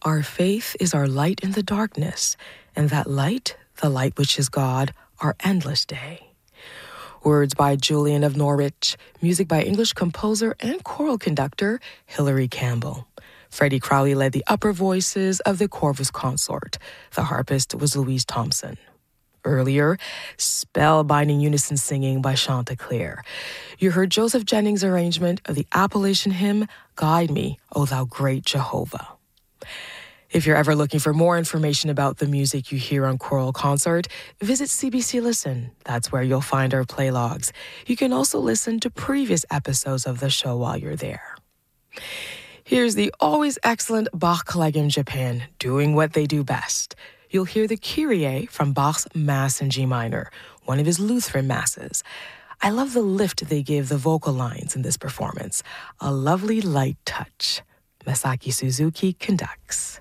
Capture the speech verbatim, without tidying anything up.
Our faith is our light in the darkness, and that light, the light which is God, our endless day. Words by Julian of Norwich, music by English composer and choral conductor Hilary Campbell. Freddie Crowley led the upper voices of the Corvus Consort. The harpist was Louise Thompson. Earlier, spellbinding unison singing by Chanticleer. You heard Joseph Jennings' arrangement of the Appalachian hymn, Guide Me, O Thou Great Jehovah. If you're ever looking for more information about the music you hear on Choral Consort, visit C B C Listen. That's where you'll find our play logs. You can also listen to previous episodes of the show while you're there. Here's the always excellent Bach Collegium Japan doing what they do best. You'll hear the Kyrie from Bach's Mass in G minor, one of his Lutheran masses. I love the lift they give the vocal lines in this performance. A lovely light touch. Masaki Suzuki conducts.